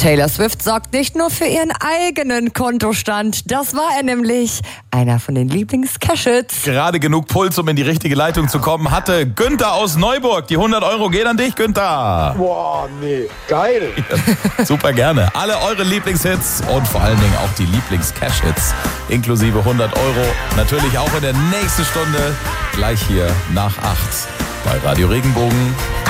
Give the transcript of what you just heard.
Taylor Swift sorgt nicht nur für ihren eigenen Kontostand. Das war er nämlich. Einer von den Lieblings-Cashits. Gerade genug Puls, um in die richtige Leitung zu kommen, hatte Günther aus Neuburg. Die 100 Euro gehen an dich, Günther. Boah, nee, geil. Ja, super gerne. Alle eure Lieblingshits und vor allen Dingen auch die Lieblings-Cash-Hits. Inklusive 100 Euro. Natürlich auch in der nächsten Stunde. Gleich hier nach 8 bei Radio Regenbogen.